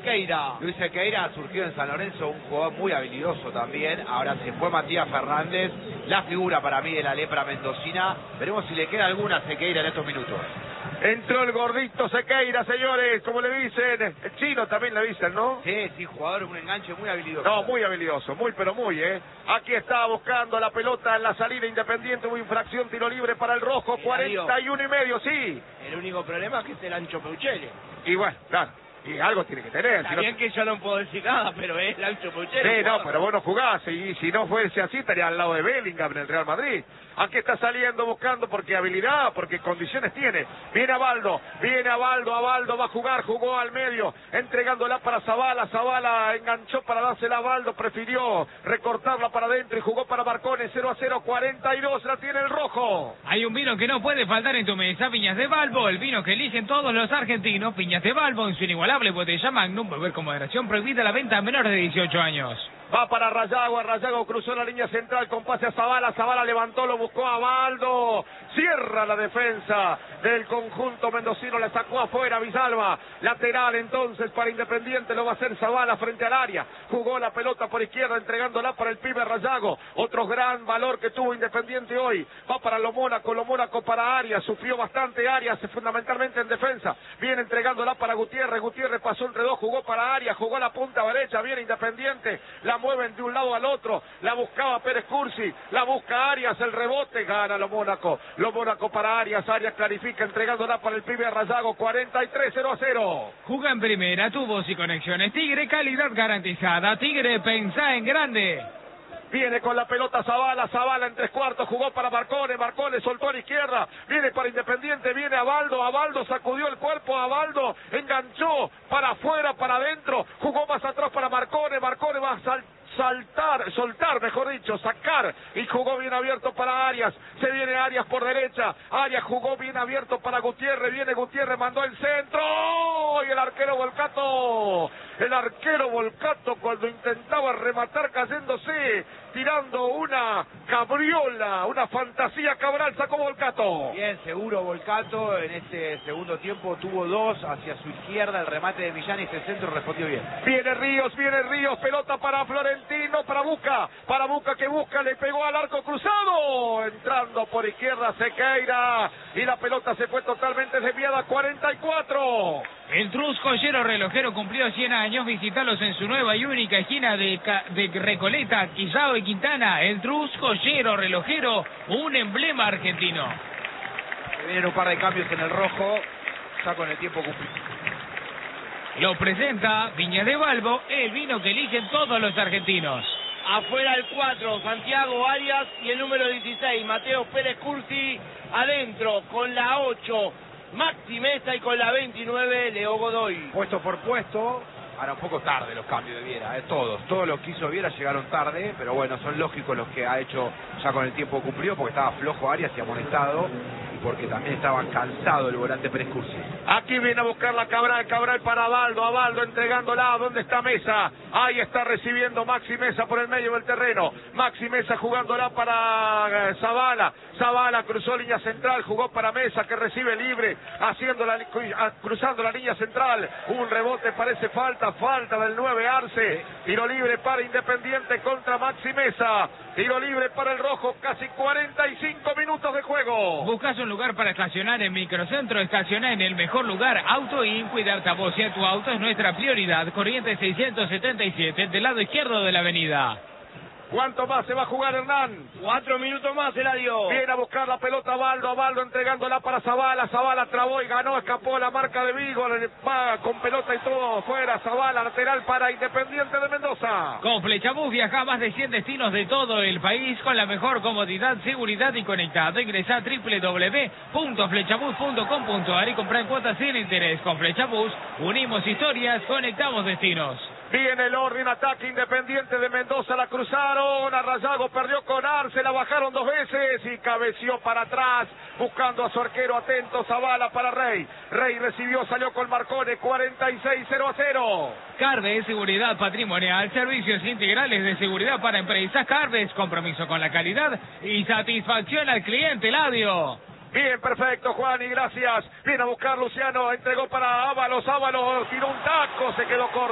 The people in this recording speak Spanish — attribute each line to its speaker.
Speaker 1: Sequeira.
Speaker 2: Luis Sequeira surgió en San Lorenzo, un jugador muy habilidoso también. Ahora se fue Matías Fernández, la figura para mí de la lepra mendocina. Veremos si le queda alguna a Sequeira en estos minutos.
Speaker 3: Entró el gordito Sequeira, señores, como le dicen. El chino también le dicen, ¿no?
Speaker 2: Sí, jugador, un enganche muy habilidoso.
Speaker 3: No, muy habilidoso, pero muy, ¿eh? Aquí está buscando la pelota en la salida Independiente, hubo infracción, tiro libre para el rojo, 41,5, sí.
Speaker 1: El único problema es que es el Ancho Peuchele.
Speaker 3: Y bueno, claro, y algo tiene que tener.
Speaker 1: Está bien que yo no puedo decir nada, pero es el Ancho Peuchele.
Speaker 3: Sí, no, pero vos no jugás, y si no fuese así, estaría al lado de Bellingham en el Real Madrid. Aquí está saliendo buscando porque habilidad, porque condiciones tiene. Viene Abaldo, Abaldo va a jugar, jugó al medio, entregándola para Zabala, Zabala enganchó para dársela a Abaldo, prefirió recortarla para adentro y jugó para Marcone, 0-0, 42, la tiene el rojo.
Speaker 4: Hay un vino que no puede faltar en tu mesa, Viñas de Balbo, el vino que eligen todos los argentinos. Viñas de Balbo en su inigualable botella Magnum, beber con moderación, prohibida la venta a menores de 18 años.
Speaker 3: Va para Rayago, Rayago cruzó la línea central con pase a Zabala, Zabala levantó, lo buscó a Abaldo, cierra la defensa del conjunto mendocino, la sacó afuera Villalba, lateral entonces para Independiente, lo va a hacer Zabala frente al área, jugó la pelota por izquierda entregándola para el pibe Rayago, otro gran valor que tuvo Independiente hoy, va para Lo Mónaco para Arias, sufrió bastante Arias, fundamentalmente en defensa, viene entregándola para Gutiérrez, Gutiérrez pasó entre dos, jugó para Arias, jugó a la punta derecha, viene Independiente, la mueven de un lado al otro, la buscaba Pérez Cursi, la busca Arias, el rebote, gana Lo Mónaco para Arias, Arias clarifica entregándola para el pibe Rayago, 43-0-0.
Speaker 4: Juega en primera, tu voz y conexiones Tigre, calidad garantizada. Tigre, pensá en grande.
Speaker 3: Viene con la pelota Zabala, Zabala en tres cuartos, jugó para Marcone, Marcone soltó a la izquierda, viene para Independiente, viene Abaldo, Abaldo sacudió el cuerpo, Abaldo enganchó para afuera, para adentro, jugó más atrás para Marcone, Marcone va a soltar, mejor dicho, sacar, y jugó bien abierto para Arias, se viene Arias por derecha, Arias jugó bien abierto para Gutiérrez, viene Gutiérrez, mandó el centro, y el arquero Volcato cuando intentaba rematar cayéndose, tirando una cabriola, una fantasía Cabral, sacó Volcato.
Speaker 2: Bien, seguro Volcato, en este segundo tiempo tuvo dos hacia su izquierda, el remate de Millán y este centro respondió bien.
Speaker 3: Viene Ríos, pelota para Florentino, para Buca que busca, le pegó al arco cruzado, entrando por izquierda Sequeira, y la pelota se fue totalmente desviada, 44.
Speaker 4: El Trus Joyero Relojero cumplió 100 años, visitalos en su nueva y única esquina de Recoleta, Quizao y Quintana. El Trus Joyero Relojero, un emblema argentino.
Speaker 2: Se vienen un par de cambios en el rojo, ya con el tiempo cumplido.
Speaker 4: Lo presenta Viñas de Balbo, el vino que eligen todos los argentinos.
Speaker 1: Afuera el 4, Santiago Arias, y el número 16, Mateo Pérez Cursi. Adentro con la 8, Maxi Mesa, y con la 29, Leo Godoy.
Speaker 2: Puesto por puesto, ahora un poco tarde los cambios de Viera, todos los que hizo Viera llegaron tarde, pero bueno, son lógicos los que ha hecho ya con el tiempo cumplido, porque estaba flojo Arias y amonestado, y porque también estaba cansado el volante Pérez Cursi.
Speaker 3: Aquí viene a buscar la Cabral para Abaldo entregándola, ¿dónde está Mesa? Ahí está recibiendo Maxi Mesa por el medio del terreno, Maxi Mesa jugándola para Zabala cruzó línea central, jugó para Mesa que recibe libre, cruzando la línea central, un rebote, parece falta del 9 Arce, tiro libre para Independiente contra Maxi Mesa, tiro libre para el rojo, casi 45 minutos de juego.
Speaker 4: ¿Buscas un lugar para estacionar en Microcentro? Estaciona en el mejor lugar, AutoIN. Cuidarte a vos y a tu auto es nuestra prioridad. Corrientes 677, del lado izquierdo de la avenida.
Speaker 3: ¿Cuánto más se va a jugar, Hernán?
Speaker 1: 4 minutos más, Eladio.
Speaker 3: Viene a buscar la pelota Abaldo entregándola para Zabala, trabó y ganó, escapó la marca de Vigo, va con pelota y todo, fuera Zabala, lateral para Independiente de Mendoza.
Speaker 4: Con Flechabús viaja a más de 100 destinos de todo el país con la mejor comodidad, seguridad y conectado. Ingresa a www.flechabús.com.ar y compra en cuotas sin interés. Con Flechabús unimos historias, conectamos destinos.
Speaker 3: Viene el orden, ataque Independiente de Mendoza, la cruzaron, a Rayago perdió con Arce, la bajaron 2 veces y cabeció para atrás, buscando a su arquero atento, Zabala para Rey. Rey recibió, salió con Marcone, 46-0-0.
Speaker 4: Carves, seguridad patrimonial, servicios integrales de seguridad para empresas. Carves, compromiso con la calidad y satisfacción al cliente, Eladio.
Speaker 3: Bien, perfecto, Juan, y gracias. Viene a buscar Luciano, entregó para Ábalos, tiró un taco, se quedó corto.